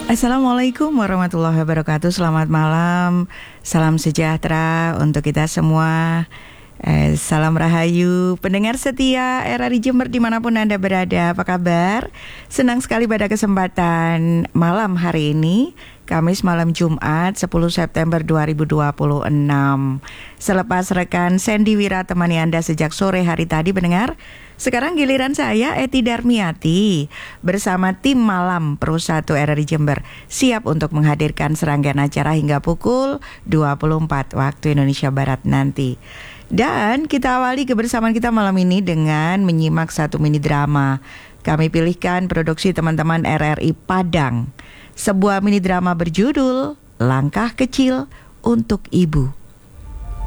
Assalamualaikum warahmatullahi wabarakatuh. Selamat malam, salam sejahtera untuk kita semua. Salam rahayu pendengar setia RRI Jember dimanapun Anda berada. Apa kabar? Senang sekali pada kesempatan malam hari ini, Kamis malam Jumat 10 September 2026. Selepas rekan Sandy Wira temani Anda sejak sore hari tadi pendengar, sekarang giliran saya Eti Darmiati bersama tim malam Pro 1 RRI Jember siap untuk menghadirkan serangkaian acara hingga pukul 24 waktu Indonesia Barat nanti. Dan kita awali kebersamaan kita malam ini dengan menyimak satu mini drama. Kami pilihkan produksi teman-teman RRI Padang. Sebuah mini drama berjudul Langkah Kecil untuk Ibu.